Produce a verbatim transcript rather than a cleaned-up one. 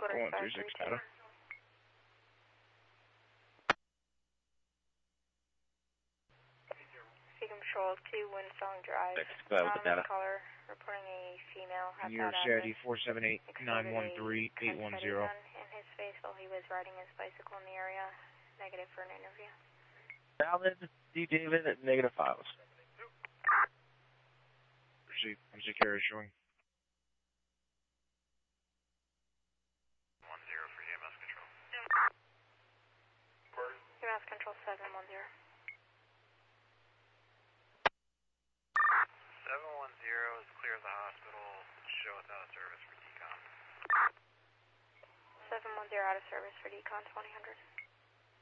Quarter one five three six three two. data. Seacom Patrol two Windsong Drive. Six, cloud with the data. Caller reporting a female at Your that C I D address. four seven eight nine one three eight one zero. In his face while he was riding his bicycle in the area. Negative for an interview. Valid, D. David, at negative files. Proceed. I'm secure showing. One zero for E M S control. E M S control seven one zero. Seven one zero is clear of the hospital. Show without service for decon. Seven one zero out of service for decon twenty hundred.